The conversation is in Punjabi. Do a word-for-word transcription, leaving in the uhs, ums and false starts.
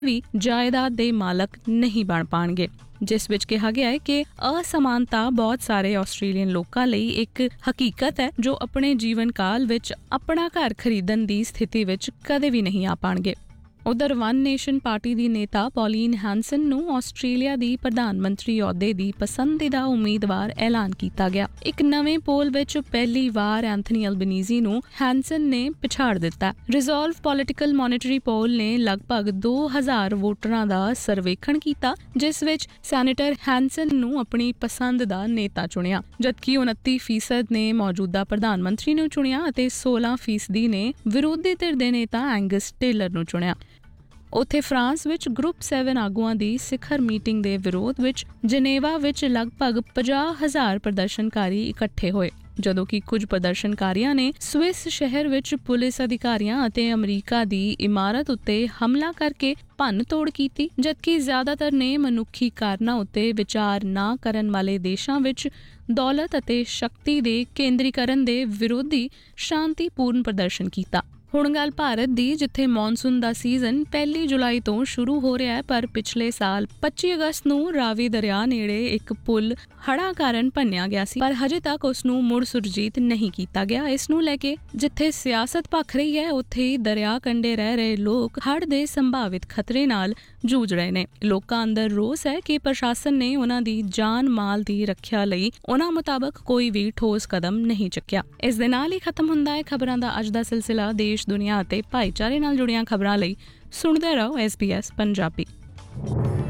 ਵੀ ਜਾਇਦਾਦ ਦੇ ਮਾਲਕ ਨਹੀਂ ਬਣ ਪਾਣਗੇ, ਜਿਸ ਵਿੱਚ ਕਿਹਾ ਗਿਆ ਹੈ ਕਿ ਅਸਮਾਨਤਾ ਬਹੁਤ ਸਾਰੇ ਆਸਟ੍ਰੇਲੀਅਨ ਲੋਕਾਂ ਲਈ ਇੱਕ ਹਕੀਕਤ ਹੈ ਜੋ ਆਪਣੇ ਜੀਵਨ ਕਾਲ ਵਿੱਚ ਆਪਣਾ ਘਰ ਖਰੀਦਣ ਦੀ ਸਥਿਤੀ ਵਿੱਚ ਕਦੇ ਵੀ ਨਹੀਂ ਆ ਪਾਣਗੇ। ਉਧਰ ਵਨ ਨੇਸ਼ਨ ਪਾਰਟੀ ਦੀ ਨੇਤਾ ਪੌਲੀਨ ਹੈਂਸਨ ਨੂੰ ਆਸਟ੍ਰੇਲੀਆ ਦੀ ਪ੍ਰਧਾਨ ਮੰਤਰੀ ਅਹੁਦੇ ਦੀ ਪਸੰਦੀਦਾ ਉਮੀਦਵਾਰ ਐਲਾਨ ਕੀਤਾ ਗਿਆ। ਇੱਕ ਨਵੇਂ ਪੋਲ ਵਿੱਚ ਪਹਿਲੀ ਵਾਰ ਐਂਥਨੀ ਅਲਬਨੀਜ਼ੀ ਨੂੰ ਹੈਂਸਨ ਨੇ ਪਛਾੜ ਦਿੱਤਾ। ਰਿਜ਼ੋਲਵ ਪੋਲੀਟੀਕਲ ਮੋਨੀਟਰੀ ਪੋਲ ਨੇ ਲਗਭਗ ਦੋ ਹਜ਼ਾਰ ਵੋਟਰਾਂ ਦਾ ਸਰਵੇਖਣ ਕੀਤਾ, ਜਿਸ ਵਿੱਚ ਸੈਨੇਟਰ ਹੈਂਸਨ ਨੂੰ ਆਪਣੀ ਪਸੰਦ ਦਾ ਨੇਤਾ ਚੁਣਿਆ, ਜਦਕਿ ਉਨੱਤੀ ਫੀਸਦ ਨੇ ਮੌਜੂਦਾ ਪ੍ਰਧਾਨ ਮੰਤਰੀ ਨੂੰ ਚੁਣਿਆ ਅਤੇ ਸੋਲਾਂ ਫੀਸਦੀ ਨੇ ਵਿਰੋਧੀ ਧਿਰ ਦੇ ਨੇਤਾ ਐਂਗਸ ਟੇਲਰ ਨੂੰ ਚੁਣਿਆ। ਉੱਥੇ ਫਰਾਂਸ ਵਿੱਚ ਗਰੁੱਪ ਸੈਵਨ ਆਗੂਆਂ ਦੀ ਸਿਖਰ ਮੀਟਿੰਗ ਦੇ ਵਿਰੋਧ ਵਿੱਚ ਜਨੇਵਾ ਵਿੱਚ ਲਗਭਗ ਪੰਜਾਹ ਹਜ਼ਾਰ ਪ੍ਰਦਰਸ਼ਨਕਾਰੀ ਇਕੱਠੇ ਹੋਏ, ਜਦੋਂ ਕਿ ਕੁਝ ਪ੍ਰਦਰਸ਼ਨਕਾਰੀਆਂ ਨੇ ਸਵਿਸ ਸ਼ਹਿਰ ਵਿੱਚ ਪੁਲਿਸ ਅਧਿਕਾਰੀਆਂ ਅਤੇ ਅਮਰੀਕਾ ਦੀ ਇਮਾਰਤ ਉੱਤੇ ਹਮਲਾ ਕਰਕੇ ਭੰਨ ਤੋੜ ਕੀਤੀ, ਜਦਕਿ ਜ਼ਿਆਦਾਤਰ ਨੇ ਮਨੁੱਖੀ ਕਾਰਨਾਂ ਉੱਤੇ ਵਿਚਾਰ ਨਾ ਕਰਨ ਵਾਲੇ ਦੇਸ਼ਾਂ ਵਿੱਚ ਦੌਲਤ ਅਤੇ ਸ਼ਕਤੀ ਦੇ ਕੇਂਦਰੀਕਰਨ ਦੇ ਵਿਰੋਧੀ ਸ਼ਾਂਤੀਪੂਰਨ ਪ੍ਰਦਰਸ਼ਨ ਕੀਤਾ। ਹੁਣ ਗੱਲ ਭਾਰਤ ਦੀ, ਜਿੱਥੇ ਮੌਨਸੂਨ ਦਾ ਸੀਜ਼ਨ ਪਹਿਲੀ ਜੁਲਾਈ ਤੋਂ ਸ਼ੁਰੂ ਹੋ ਰਿਹਾ ਹੈ, ਪਰ ਪਿਛਲੇ ਸਾਲ ਪੱਚੀ ਅਗਸਤ ਨੂੰ ਰਾਵੀ ਦਰਿਆ ਨੇੜੇ ਇੱਕ ਪੁਲ ਹੜ੍ਹਾਂ ਕਾਰਨ ਭੰਨਿਆ ਗਿਆ ਸੀ, ਪਰ ਹਜੇ ਤੱਕ ਉਸ ਨੂੰ ਮੁੜ ਸੁਰਜੀਤ ਨਹੀਂ ਕੀਤਾ ਗਿਆ। ਇਸ ਨੂੰ ਲੈ ਕੇ ਜਿੱਥੇ ਸਿਆਸਤ ਭਖ ਰਹੀ ਹੈ, ਉੱਥੇ ਹੀ ਦਰਿਆ ਕੰਢੇ ਰਹਿ ਰਹੇ ਲੋਕ ਹੜ੍ਹ ਦੇ ਸੰਭਾਵਿਤ ਖਤਰੇ ਨਾਲ ਜੂਝ ਰਹੇ ਨੇ। ਲੋਕਾਂ ਅੰਦਰ ਰੋਸ ਹੈ ਕਿ ਪ੍ਰਸ਼ਾਸਨ ਨੇ ਉਹਨਾਂ ਦੀ ਜਾਨ ਮਾਲ ਦੀ ਰੱਖਿਆ ਲਈ ਉਹਨਾਂ ਮੁਤਾਬਕ ਕੋਈ ਵੀ ਠੋਸ ਕਦਮ ਨਹੀਂ ਚੁੱਕਿਆ। ਇਸ ਦੇ ਨਾਲ ਹੀ ਖਤਮ ਹੁੰਦਾ ਹੈ ਖਬਰਾਂ ਦਾ ਅੱਜ ਦਾ ਸਿਲਸਿਲਾ। ਦੇਸ਼ ਦੁਨੀਆ ਅਤੇ ਭਾਈਚਾਰੇ ਨਾਲ ਜੁੜੀਆਂ ਖਬਰਾਂ ਲਈ ਸੁਣਦੇ ਰਹੋ ਐਸ ਬੀ ਐਸ ਪੰਜਾਬੀ।